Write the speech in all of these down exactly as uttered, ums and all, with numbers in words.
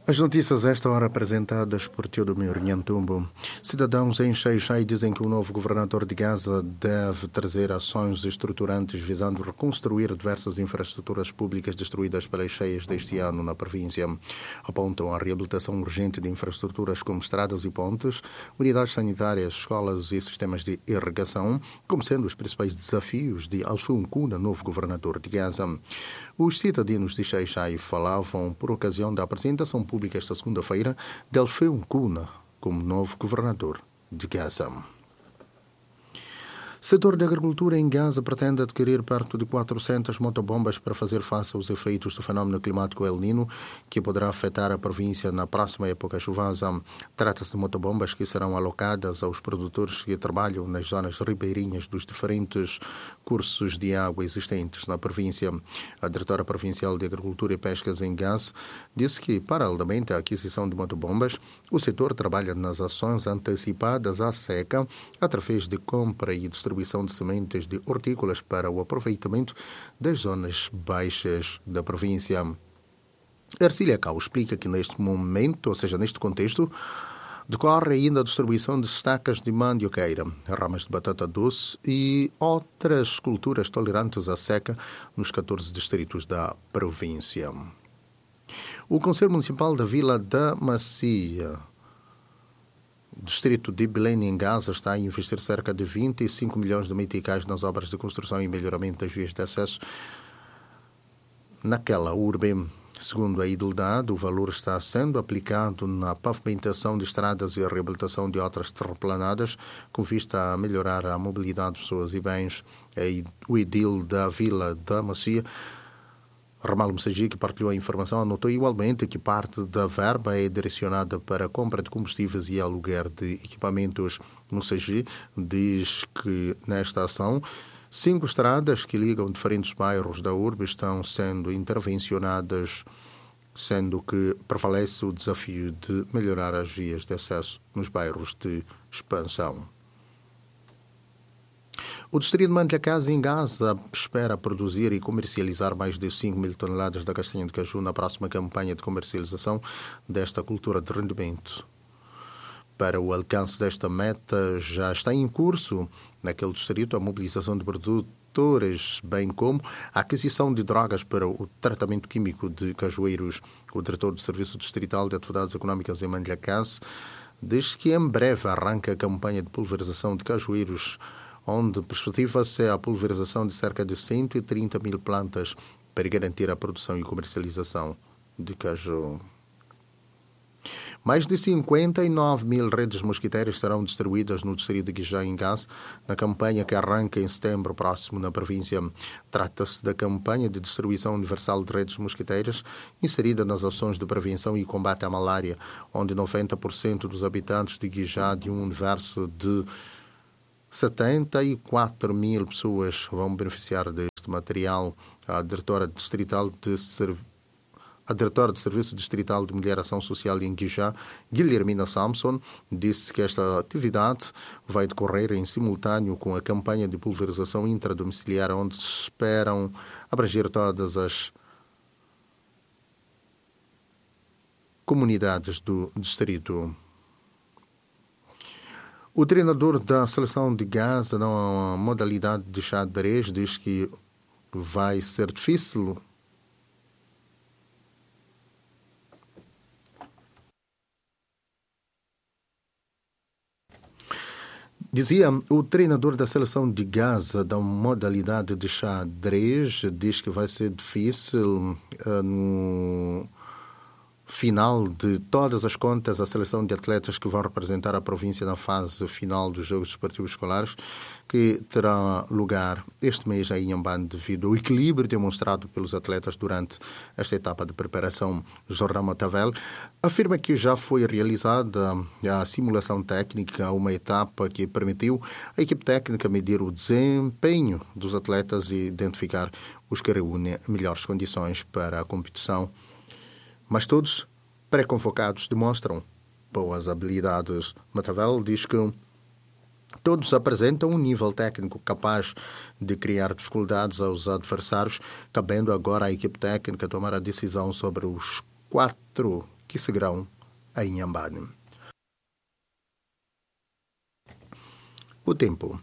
As notícias a esta hora apresentadas por Teodomir Nhantumbo. Cidadãos em Xai-Xai dizem que o novo governador de Gaza deve trazer ações estruturantes visando reconstruir diversas infraestruturas públicas destruídas pelas cheias deste ano na província. Apontam a reabilitação urgente de infraestruturas como estradas e pontes, unidades sanitárias, escolas e sistemas de irrigação, como sendo os principais desafios de Alfeu Nkuna, novo governador de Gaza. Os cidadãos de Xai-Xai falavam por ocasião da apresentação pública esta segunda-feira de Alfeu Nkuna como novo governador de Gaza. O setor da agricultura em Gaza pretende adquirir perto de quatrocentas motobombas para fazer face aos efeitos do fenómeno climático El Niño, que poderá afetar a província na próxima época chuvosa. Trata-se de motobombas que serão alocadas aos produtores que trabalham nas zonas ribeirinhas dos diferentes cursos de água existentes na província. A diretora provincial de Agricultura e Pescas em Gaza disse que, paralelamente à aquisição de motobombas, o setor trabalha nas ações antecipadas à seca através de compra e distribuição de sementes de hortícolas para o aproveitamento das zonas baixas da província. Ercília Cao explica que neste momento, ou seja, neste contexto, decorre ainda a distribuição de estacas de mandioqueira, ramas de batata doce e outras culturas tolerantes à seca nos catorze distritos da província. O Conselho Municipal da Vila da Macia, distrito de Belém, em Gaza, está a investir cerca de vinte e cinco milhões de meticais nas obras de construção e melhoramento das vias de acesso naquela urbe. Segundo a Idildade, o valor está sendo aplicado na pavimentação de estradas e a reabilitação de outras terraplanadas, com vista a melhorar a mobilidade de pessoas e bens. O edil da Vila da Macia, Ramal Messagi, que partilhou a informação, anotou igualmente que parte da verba é direcionada para a compra de combustíveis e aluguer de equipamentos. Messagi diz que nesta ação, cinco estradas que ligam diferentes bairros da urbe estão sendo intervencionadas, sendo que prevalece o desafio de melhorar as vias de acesso nos bairros de expansão. O distrito de Manjacás, em Gaza, espera produzir e comercializar mais de cinco mil toneladas da castanha de caju na próxima campanha de comercialização desta cultura de rendimento. Para o alcance desta meta, já está em curso naquele distrito a mobilização de produtores, bem como a aquisição de drogas para o tratamento químico de cajueiros. O diretor do Serviço Distrital de Atividades Econômicas em Manjacás diz que em breve arranca a campanha de pulverização de cajueiros, onde perspectiva-se a pulverização de cerca de cento e trinta mil plantas para garantir a produção e comercialização de caju. Mais de cinquenta e nove mil redes mosquiteiras serão distribuídas no distrito de Guijá, em Gaza, na campanha que arranca em setembro próximo na província. Trata-se da campanha de distribuição universal de redes mosquiteiras, inserida nas ações de prevenção e combate à malária, onde noventa por cento dos habitantes de Guijá, de um universo de setenta e quatro mil pessoas, vão beneficiar deste material. A diretora distrital de Serv... A diretora do Serviço Distrital de Mulher Ação Social em Guijá, Guilhermina Samson, disse que esta atividade vai decorrer em simultâneo com a campanha de pulverização intradomiciliar, onde se esperam abranger todas as comunidades do distrito. O treinador da seleção de Gaza, na modalidade de xadrez, diz que vai ser difícil Dizia, o treinador da seleção de Gaza, da modalidade de xadrez, diz que vai ser difícil uh, no final de todas as contas a seleção de atletas que vão representar a província na fase final dos Jogos Desportivos Escolares, que terá lugar este mês em Inhambane, devido ao equilíbrio demonstrado pelos atletas durante esta etapa de preparação. Jornal Motavel afirma que já foi realizada a simulação técnica, uma etapa que permitiu à equipe técnica medir o desempenho dos atletas e identificar os que reúnem melhores condições para a competição. Mas todos pré-convocados demonstram boas habilidades. Matavel diz que todos apresentam um nível técnico capaz de criar dificuldades aos adversários, cabendo agora à equipe técnica tomar a decisão sobre os quatro que seguirão a Inhambane. O tempo.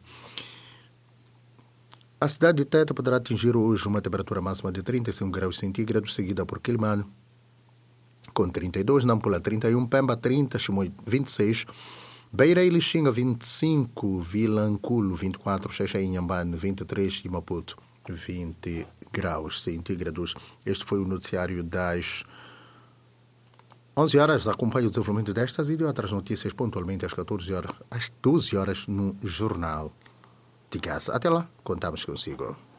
A cidade de Tete poderá atingir hoje uma temperatura máxima de trinta e cinco graus centígrados, seguida por Quilimane, com trinta e dois, Nampula trinta e um, Pemba trinta, Chimoio vinte e seis, Beira e Lixinga vinte e cinco, Vilanculo vinte e quatro, Xaixai e Inhambane vinte e três e Maputo vinte graus centígrados. Este foi o noticiário das onze horas. Acompanhe o desenvolvimento destas e de outras notícias pontualmente às catorze horas, às doze horas no Jornal de Casa. Até lá, contamos consigo.